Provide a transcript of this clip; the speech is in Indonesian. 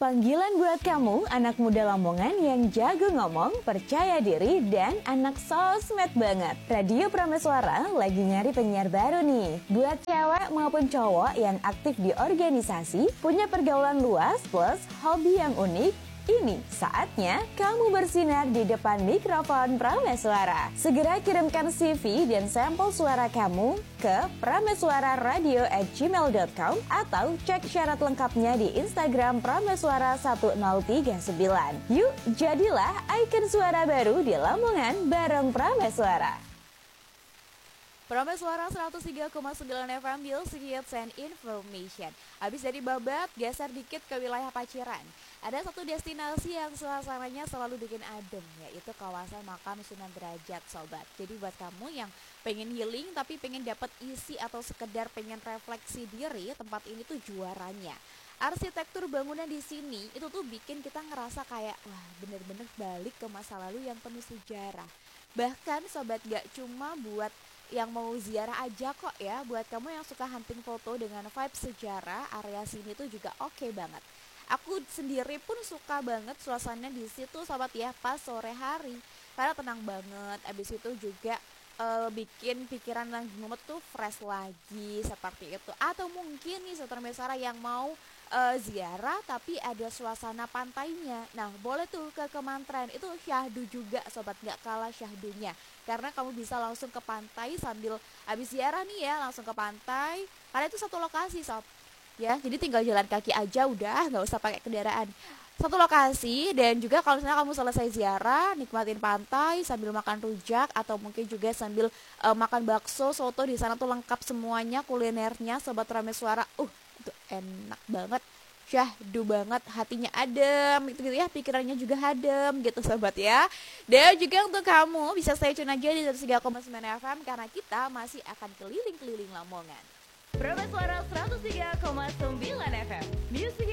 Panggilan buat kamu, anak muda Lamongan yang jago ngomong, percaya diri, dan anak sosmed banget. Radio Prameswara lagi nyari penyiar baru nih. Buat cewek maupun cowok yang aktif di organisasi, punya pergaulan luas plus hobi yang unik, ini saatnya kamu bersinar di depan mikrofon Prameswara. Segera kirimkan CV dan sampel suara kamu ke prameswararadio@gmail.com atau cek syarat lengkapnya di Instagram Prameswara 1039. Yuk, jadilah ikon suara baru di Lamongan bareng Prameswara. Prameswara 103,9 FM Bills Hits and Information. Habis dari Babat, geser dikit ke wilayah Paciran. Ada satu destinasi yang suasananya selalu bikin adem, yaitu kawasan makam Sunan Derajat, sobat. Jadi buat kamu yang pengen healing tapi pengen dapat isi atau sekedar pengen refleksi diri, tempat ini tuh juaranya. Arsitektur bangunan di sini itu tuh bikin kita ngerasa kayak wah bener-bener balik ke masa lalu yang penuh sejarah. Bahkan sobat gak cuma buat yang mau ziarah aja kok ya, buat kamu yang suka hunting foto dengan vibe sejarah, area sini tuh juga oke banget. Aku sendiri pun suka banget suasananya di situ sobat ya, pas sore hari karena tenang banget. Abis itu juga bikin pikiran yang mumet tuh fresh lagi seperti itu. Atau mungkin nih Sobat Prameswara yang mau ziarah tapi ada suasana pantainya. Nah boleh tuh ke Kemantren, itu syahdu juga sobat, gak kalah syahdunya. Karena kamu bisa langsung ke pantai sambil habis ziarah nih ya, langsung ke pantai. Karena itu satu lokasi sob ya, jadi tinggal jalan kaki aja udah, gak usah pakai kendaraan. Satu lokasi. Dan juga kalau misalnya kamu selesai ziarah, nikmatin pantai sambil makan rujak atau mungkin juga sambil makan bakso, soto, di sana tuh lengkap semuanya kulinernya sobat Prameswara. Itu enak banget, syahdu banget, hatinya adem gitu ya, pikirannya juga adem gitu sobat ya. Dan juga untuk kamu bisa stay tune aja di 103,9 FM karena kita masih akan keliling-keliling Lamongan. Prameswara 103,9 FM Music